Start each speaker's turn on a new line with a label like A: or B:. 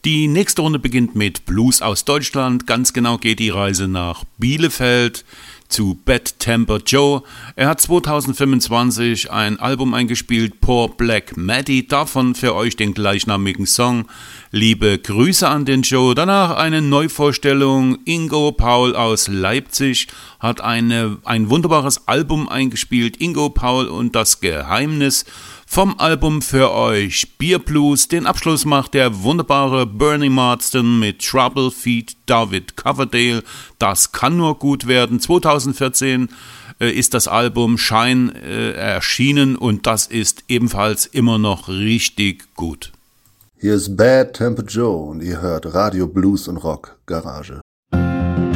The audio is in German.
A: Die nächste Runde beginnt mit Blues aus Deutschland. Ganz genau geht die Reise nach Bielefeld zu Bad Temper Joe. Er hat 2025 ein Album eingespielt, Poor Black Maddie. Davon für euch den gleichnamigen Song. Liebe Grüße an den Joe. Danach eine Neuvorstellung. Ingo Paul aus Leipzig hat ein wunderbares Album eingespielt. Ingo Paul und das Geheimnis. Vom Album für euch Beer Blues. Den Abschluss macht der wunderbare Bernie Marsden mit Trouble Feet David Coverdale. Das kann nur gut werden. 2014 ist das Album Shine erschienen und das ist ebenfalls immer noch richtig gut.
B: Hier ist Bad Temper Joe und ihr hört Radio Blues und Rock Garage.